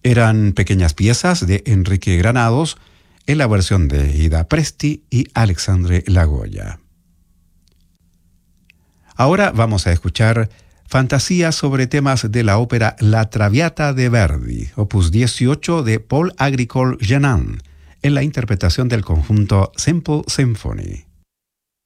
Eran pequeñas piezas de Enrique Granados en la versión de Ida Presti y Alexandre Lagoya. Ahora vamos a escuchar fantasías sobre temas de la ópera La Traviata de Verdi, opus 18 de Paul Agricole Genin, en la interpretación del conjunto Simple Symphony.